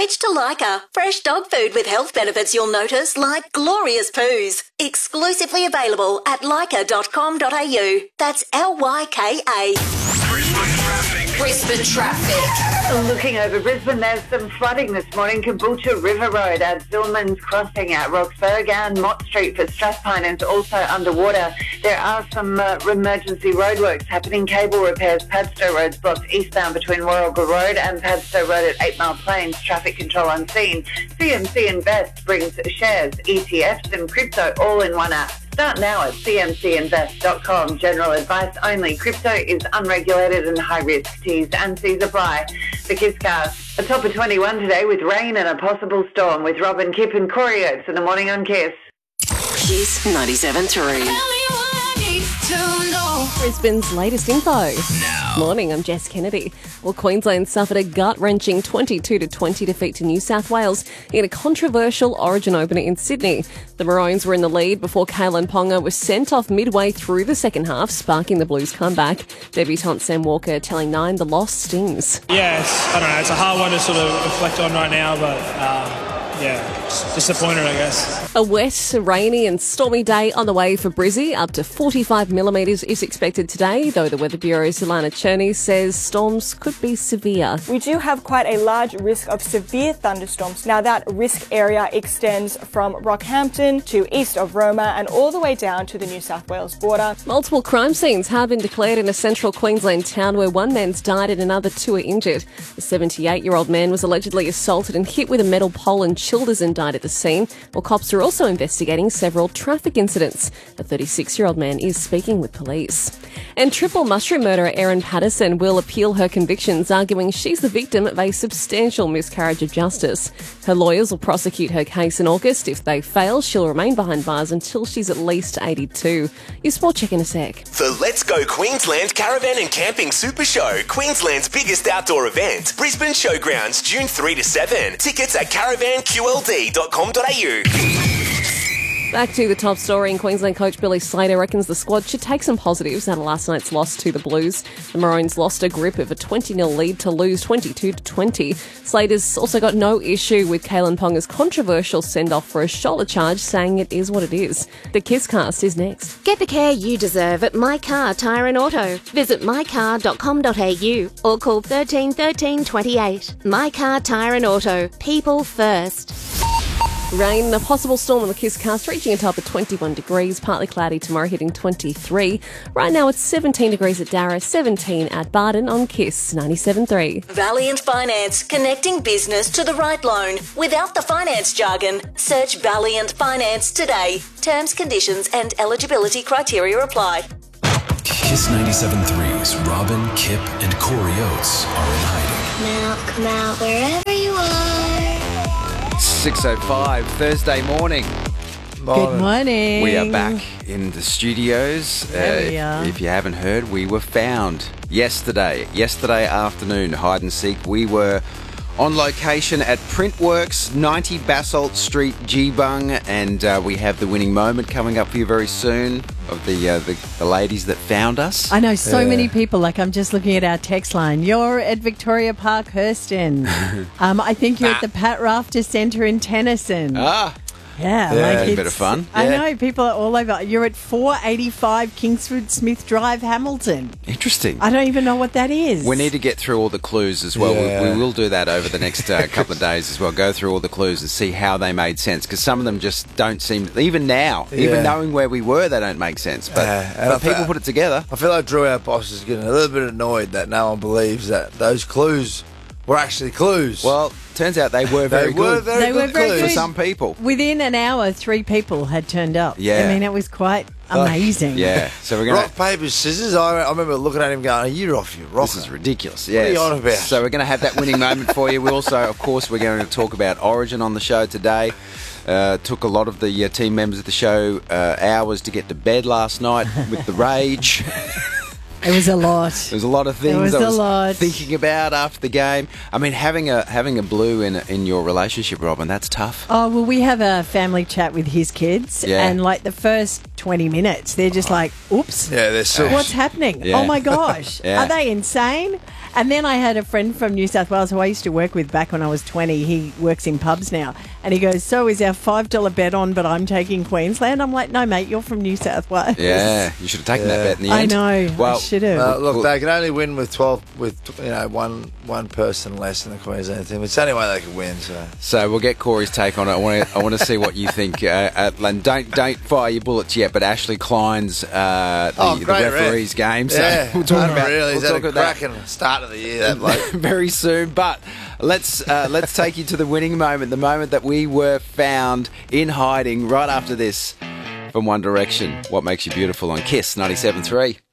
Switch to Leica. Fresh dog food with health benefits you'll notice, like glorious poos. Exclusively available at leica.com.au. That's Lyka. Brisbane traffic. Looking over Brisbane, there's some flooding this morning. Caboolture River Road at Zillman's Crossing at Roxburgh and Mott Street for Strathpine is also underwater. There are some emergency roadworks happening. Cable repairs. Padstow Road's blocked eastbound between Warragul Road and Padstow Road at 8 Mile Plains. Traffic control unseen. CMC Invest brings shares, ETFs and crypto all in one app. Start now at cmcinvest.com. General advice only. Crypto is unregulated and high risk. T's and C's apply. The Kisscast. A top of 21 today with rain and a possible storm with Robin, Kip and Corey Oates in the morning on Kiss. Kiss 97.3. Brisbane's latest info. Now. Morning, I'm Jess Kennedy. Well, Queensland suffered a gut-wrenching 22-20 defeat to New South Wales in a controversial Origin opener in Sydney. The Maroons were in the lead before Kalen Ponga was sent off midway through the second half, sparking the Blues' comeback. Debutant Sam Walker telling Nine the loss stings. Yeah, it's a hard one to sort of reflect on right now, but it's disappointed, I guess. A wet, rainy and stormy day on the way for Brizzy. Up to 45 millimetres is expected today, though the Weather Bureau's Alana Cherney says storms could be severe. We do have quite a large risk of severe thunderstorms. Now that risk area extends from Rockhampton to east of Roma and all the way down to the New South Wales border. Multiple crime scenes have been declared in a central Queensland town where one man's died and another two are injured. The 78-year-old man was allegedly assaulted and hit with a metal pole in Childers and died at the scene. Well, cops are also investigating several traffic incidents. A 36-year-old man is speaking with police. And triple mushroom murderer Erin Patterson will appeal her convictions, arguing she's the victim of a substantial miscarriage of justice. Her lawyers will prosecute her case in August. If they fail, she'll remain behind bars until she's at least 82. Your sport check in a sec. The Let's Go Queensland Caravan and Camping Super Show, Queensland's biggest outdoor event. Brisbane Showgrounds, June 3 to 7. Tickets at caravanqld.com.au. Back to the top story. In Queensland coach Billy Slater reckons the squad should take some positives out of last night's loss to the Blues. The Maroons lost a grip of a 20-0 lead to lose 22-20. Slater's also got no issue with Kalen Ponga's controversial send-off for a shoulder charge, saying it is what it is. The Kisscast is next. Get the care you deserve at My Car Tyre and Auto. Visit mycar.com.au or call 13 13 28. My Car Tyre and Auto. People first. Rain and a possible storm on the Kisscast, reaching a top of 21 degrees, partly cloudy tomorrow, hitting 23. Right now it's 17 degrees at Darra, 17 at Barden on Kiss 97.3. Valiant Finance, connecting business to the right loan without the finance jargon. Search Valiant Finance today. Terms, conditions and eligibility criteria apply. Kiss 97.3's Robin, Kip and Corey Oates are in hiding. Now come out wherever you are. 6:05, Thursday morning. Good morning. We are back in the studios. There we are. If you haven't heard, we were found yesterday afternoon, hide and seek. We were on location at Printworks, 90 Basalt Street, Geebung, and we have the winning moment coming up for you very soon of the ladies that found us. I know so many people, like I'm just looking at our text line. You're at Victoria Park, Hurston. I think you're at the Pat Rafter Centre in Tennyson. Yeah, like a bit of fun. I know, people are all over. You're at 485 Kingsford Smith Drive, Hamilton. Interesting. I don't even know what that is. We need to get through all the clues as well. Yeah. We will do that over the next couple of days as well. Go through all the clues and see how they made sense, because some of them just don't seem, even now, even knowing where we were, they don't make sense. But people put it together. I feel like Drew, our boss, is getting a little bit annoyed that no one believes that those clues were actually clues. Well, turns out they were very good. They were very for good. some people. Within an hour, 3 people had turned up. Yeah. I mean, it was quite amazing. Yeah. So we're going rock, paper, scissors. I remember looking at him going, "Are you off your rocker? This is ridiculous." What are you on about? So we're going to have that winning moment for you. We also, of course, we're going to talk about Origin on the show today. Took a lot of the team members of the show hours to get to bed last night with the rage. It was a lot. There's a lot of things I was thinking about after the game. I mean, having a blue in your relationship, Robin, that's tough. Oh, well, we have a family chat with his kids, and like the first 20 minutes, they're just like, oops. Yeah, they're so... What's happening? Yeah. Oh, my gosh. Yeah. Are they insane? And then I had a friend from New South Wales who I used to work with back when I was 20. He works in pubs now. And he goes, so is our $5 bet on, but I'm taking Queensland? I'm like, no, mate, you're from New South Wales. Yeah, you should have taken that bet in the end. I know. I should have. Look, they can only win with 12, with one person less in the Queensland team. It's the only way they can win. So we'll get Corey's take on it. I want to see what you think. And don't fire your bullets yet. But Ashley Klein's the referee's game. So we'll talk about. He's had a cracking start of the year. That bloke. Very soon, but let's take you to the winning moment, the moment that we were found in hiding right after this from One Direction. What Makes You Beautiful on Kiss 97.3.